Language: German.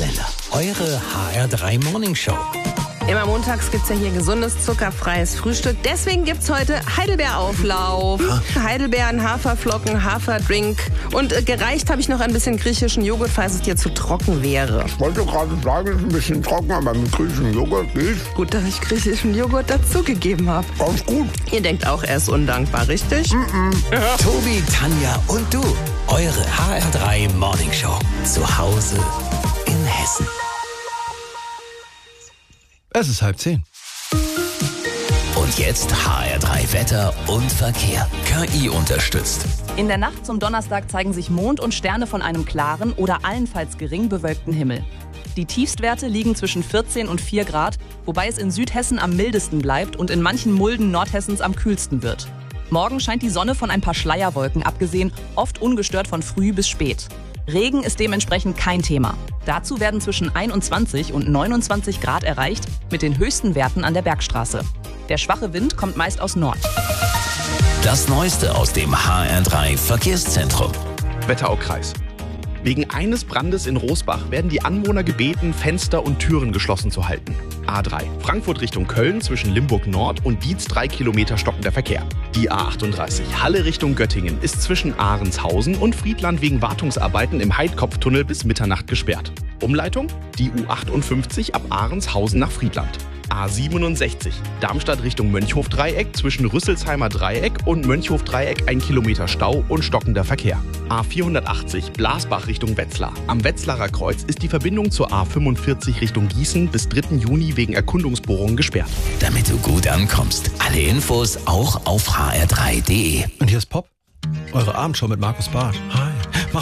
Adventskalender. Eure HR3 Morning Show. Immer montags gibt's ja hier gesundes, zuckerfreies Frühstück. Deswegen gibt's heute Heidelbeerauflauf. Heidelbeeren, Haferflocken, Haferdrink. Und gereicht habe ich noch ein bisschen griechischen Joghurt, falls es dir zu trocken wäre. Ich wollte gerade sagen, es ist ein bisschen trocken, aber mit griechischem Joghurt geht's. Gut, dass ich griechischen Joghurt dazugegeben habe. Ganz gut. Ihr denkt auch, er ist undankbar, richtig? Tobi, Tanja und du. Eure HR3 Morning Show. Zu Hause in Hessen. Es ist 9:30. Und jetzt HR3 Wetter und Verkehr. KI unterstützt. In der Nacht zum Donnerstag zeigen sich Mond und Sterne von einem klaren oder allenfalls gering bewölkten Himmel. Die Tiefstwerte liegen zwischen 14 und 4 Grad, wobei es in Südhessen am mildesten bleibt und in manchen Mulden Nordhessens am kühlsten wird. Morgen scheint die Sonne von ein paar Schleierwolken abgesehen, oft ungestört von früh bis spät. Regen ist dementsprechend kein Thema. Dazu werden zwischen 21 und 29 Grad erreicht, mit den höchsten Werten an der Bergstraße. Der schwache Wind kommt meist aus Nord. Das Neueste aus dem HR3 Verkehrszentrum. Wetteraukreis. Wegen eines Brandes in Rosbach werden die Anwohner gebeten, Fenster und Türen geschlossen zu halten. A3. Frankfurt Richtung Köln zwischen Limburg Nord und Dietz 3 Kilometer stockender Verkehr. Die A38 Halle Richtung Göttingen ist zwischen Ahrenshausen und Friedland wegen Wartungsarbeiten im Heidkopftunnel bis Mitternacht gesperrt. Umleitung? Die U58 ab Ahrenshausen nach Friedland. A67 Darmstadt Richtung Mönchhof-Dreieck zwischen Rüsselsheimer Dreieck und Mönchhof-Dreieck 1 Kilometer Stau und stockender Verkehr. A480 Blasbach Richtung Wetzlar. Am Wetzlarer Kreuz ist die Verbindung zur A45 Richtung Gießen bis 3. Juni wegen Erkundungsbohrungen gesperrt. Damit du gut ankommst. Alle Infos auch auf hr3.de. Und hier ist Pop, eure Abendshow mit Markus Barth. Hi.